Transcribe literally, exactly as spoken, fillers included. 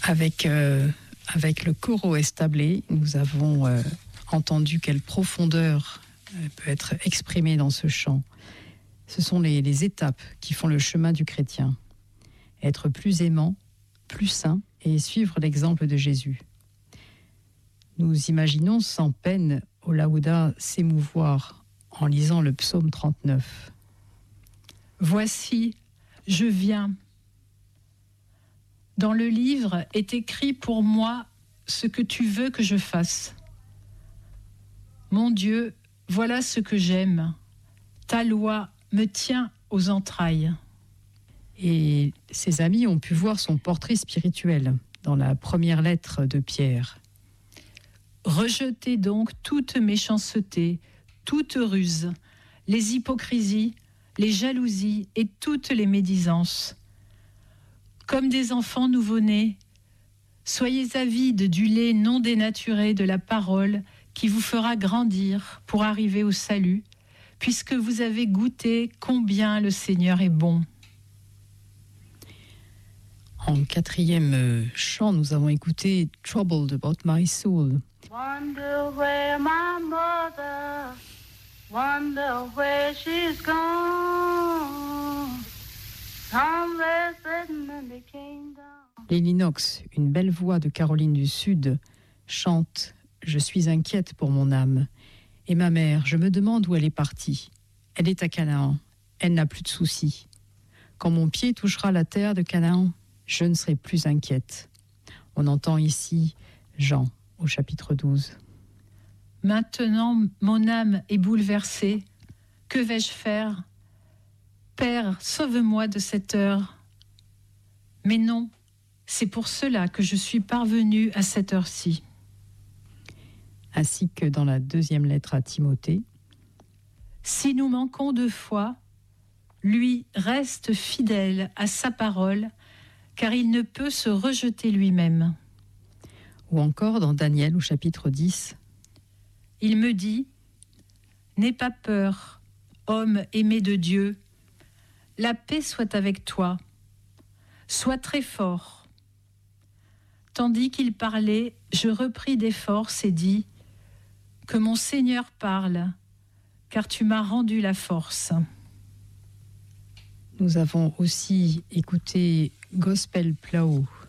Avec, euh, avec le coro establé, nous avons euh, entendu quelle profondeur euh, peut être exprimée dans ce chant. Ce sont les, les étapes qui font le chemin du chrétien. Être plus aimant, plus saint et suivre l'exemple de Jésus. Nous imaginons sans peine Olaouda s'émouvoir en lisant le psaume trente-neuf. Voici, je viens. Dans le livre est écrit pour moi ce que tu veux que je fasse. Mon Dieu, voilà ce que j'aime. Ta loi me tient aux entrailles. Et ses amis ont pu voir son portrait spirituel dans la première lettre de Pierre. Rejetez donc toute méchanceté, toute ruse, les hypocrisies, les jalousies et toutes les médisances. Comme des enfants nouveau-nés, soyez avides du lait non dénaturé de la parole qui vous fera grandir pour arriver au salut, puisque vous avez goûté combien le Seigneur est bon. En quatrième chant, nous avons écouté « Troubled about my soul ». Wonder where my mother, wonder where she's gone. Lily Knox, une belle voix de Caroline du Sud, chante « Je suis inquiète pour mon âme. Et ma mère, je me demande où elle est partie. Elle est à Canaan, elle n'a plus de soucis. Quand mon pied touchera la terre de Canaan, je ne serai plus inquiète. » On entend ici Jean au chapitre douze. Maintenant, mon âme est bouleversée. Que vais-je faire ? Père, sauve-moi de cette heure. Mais non, c'est pour cela que je suis parvenue à cette heure-ci. Ainsi que dans la deuxième lettre à Timothée. Si nous manquons de foi, lui reste fidèle à sa parole, car il ne peut se rejeter lui-même. Ou encore dans Daniel au chapitre dix. Il me dit, n'aie pas peur, homme aimé de Dieu, la paix soit avec toi, sois très fort. Tandis qu'il parlait, je repris des forces et dis, que mon Seigneur parle, car tu m'as rendu la force. Nous avons aussi écouté Gospel Plow